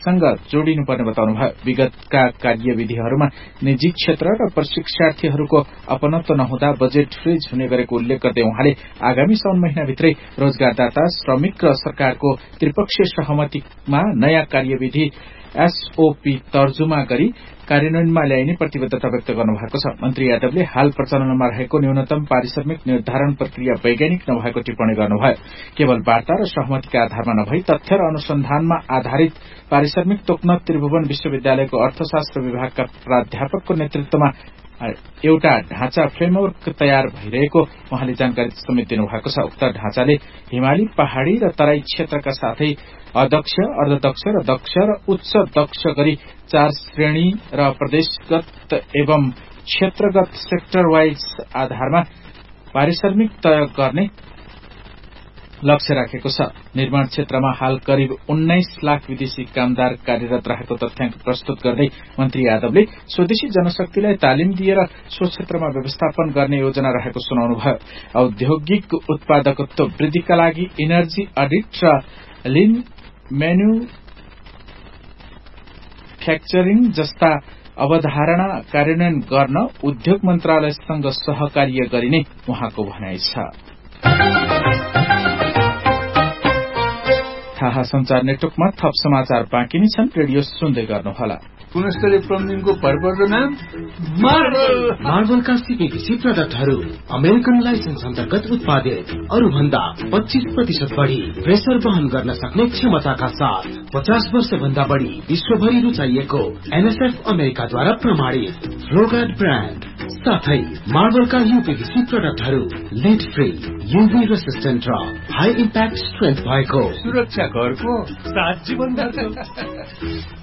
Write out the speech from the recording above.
सँग जोडिनुपर्ने बताउनुभयो। विगतका कार्यविधिहरूमा निजी क्षेत्र र प्रशिक्षार्थीहरूको अपनत्व नहुँदा बजेट फ्रिज हुने गरेको उल्लेख गर्दै उहाँले आगामी साउन महिनाभित्रै रोजगारदाता, श्रमिक र सरकारको त्रिपक्षीय सहमतिमा नयाँ कार्यविधि एसओपी तर्जुमा गरी कार्यान्वयनमा ल्याइने प्रतिबद्धता व्यक्त गर्नुभएको छ। मन्त्री यादवले हाल प्रचलनमा रहेको न्यूनतम पारिश्रमिक निर्धारण प्रक्रिया वैज्ञानिक नभएको टिप्पणी गर्नुभयो। केवल वार्ता र सहमतिका आधारमा नभई तथ्य र अनुसन्धानमा आधारित पारिश्रमिक तोक्न त्रिभुवन विश्वविद्यालयको अर्थशास्त्र विभागका प्राध्यापकको नेतृत्वमा एउटा ढाँचा फ्रेमवर्क तयार भइरहेको उहाँले जानकारी समेत दिनुभएको छ। उक्त ढाँचाले हिमाली, पहाड़ी र तराई क्षेत्रका साथै अदक्ष, अर्धदक्ष र दक्ष र उच्च दक्ष गरी 4 श्रेणी र प्रदेशगत एवं क्षेत्रगत सेक्टर वाइज आधारमा पारिश्रमिक तय गर्ने लक्ष्य राखेको छ। निर्माण क्षेत्रमा हाल करिब 19 लाख विदेशी कामदार कार्यरत रहेको तथ्याङ्क प्रस्तुत गर्दै मन्त्री यादवले स्वदेशी जनशक्तिलाई तालिम दिएर सो क्षेत्रमा व्यवस्थापन गर्ने योजना रहेको सुनाउनुभयो। औद्योगिक उत्पादकत्व वृद्धिका लागि इनर्जी अडिट र लिन म्यानुफ्याक्चरिङ जस्ता अवधारणा कार्यान्वयन गर्न उद्योग मन्त्रालयसँग सहकार्य गरिने उहाँको भनाइ छ। थाहा संचार नेटवर्कमा थप समाचार बाँकी नै छन्। रेडियो सुन्दै गर्नुहोला। पुनस्तरीय प्लम्बिङको भरपर्दो नाम मार्बलका सीपीभीसी प्रडक्टहरू अमेरिकन लाइसेन्स अन्तर्गत उत्पादित, अरू भन्दा 25% बढ़ी प्रेसर वहन गर्न सक्ने क्षमताका साथ 50 वर्ष भन्दा बढ़ी विश्वभरि रुचाइएको एनएसएफ अमेरिकाद्वारा प्रमाणित फ्लोगार्ड ब्रान्ड साथै मार्बलका यूपीभीसी प्रडक्टहरू लिड फ्री, यूभी रेसिस्टेन्ट र हाई इम्प्याक्ट स्ट्रेन्थ भएको सुरक्षा घरको 7 जीवन